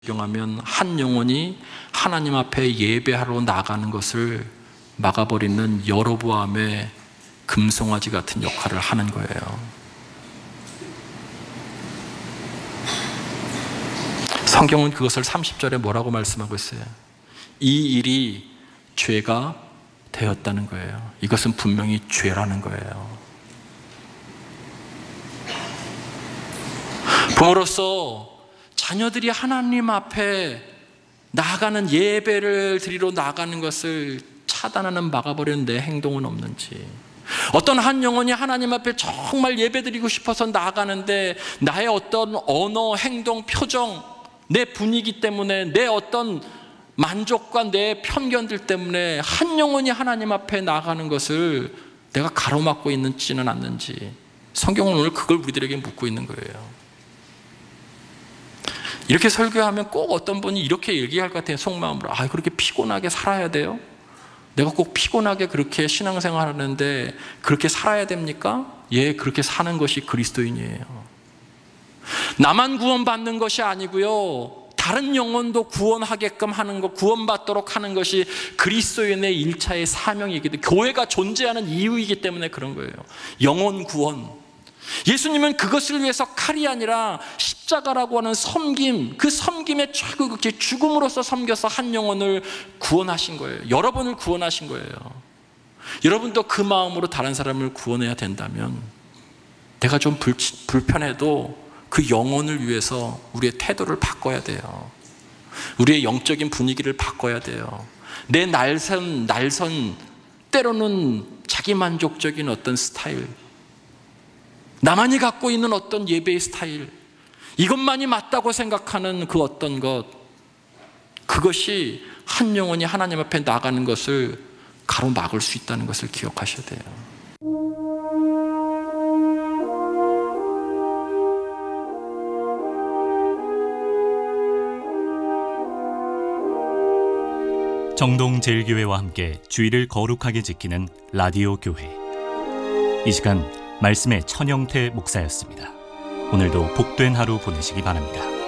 적용하면 한 영혼이 하나님 앞에 예배하러 나가는 것을 막아버리는 여로보암의 금송아지 같은 역할을 하는 거예요. 성경은 그것을 30절에 뭐라고 말씀하고 있어요? 이 일이 죄가 되었다는 거예요. 이것은 분명히 죄라는 거예요. 부모로서 자녀들이 하나님 앞에 나아가는 예배를 드리러 나가는 것을 차단하는 막아버리는 내 행동은 없는지, 어떤 한 영혼이 하나님 앞에 정말 예배 드리고 싶어서 나아가는데 나의 어떤 언어, 행동, 표정, 내 분위기 때문에, 내 어떤 만족과 내 편견들 때문에 한 영혼이 하나님 앞에 나아가는 것을 내가 가로막고 있는지는 않는지, 성경은 오늘 그걸 우리들에게 묻고 있는 거예요. 이렇게 설교하면 꼭 어떤 분이 이렇게 얘기할 것 같아요. 속마음으로, 그렇게 피곤하게 살아야 돼요? 내가 꼭 피곤하게 그렇게 신앙생활 하는데 그렇게 살아야 됩니까? 예, 그렇게 사는 것이 그리스도인이에요. 나만 구원받는 것이 아니고요, 다른 영혼도 구원하게끔 하는 것, 구원받도록 하는 것이 그리스도인의 1차의 사명이기도, 교회가 존재하는 이유이기 때문에 그런 거예요. 영혼 구원. 예수님은 그것을 위해서 칼이 아니라 십자가라고 하는 섬김, 그 섬김의 최고극치, 죽음으로써 섬겨서 한 영혼을 구원하신 거예요. 여러분을 구원하신 거예요. 여러분도 그 마음으로 다른 사람을 구원해야 된다면, 내가 좀 불편해도 그 영혼을 위해서 우리의 태도를 바꿔야 돼요. 우리의 영적인 분위기를 바꿔야 돼요. 내 날선 때로는 자기만족적인 어떤 스타일, 나만이 갖고 있는 어떤 예배의 스타일, 이것만이 맞다고 생각하는 그 어떤 것, 그것이 한 영혼이 하나님 앞에 나가는 것을 가로막을 수 있다는 것을 기억하셔야 돼요. 정동제일교회와 함께 주일을 거룩하게 지키는 라디오 교회, 이 시간 말씀의 천영태 목사였습니다. 오늘도 복된 하루 보내시기 바랍니다.